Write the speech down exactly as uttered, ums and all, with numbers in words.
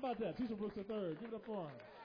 about that? Tisha Brooks the third. Give it up for him.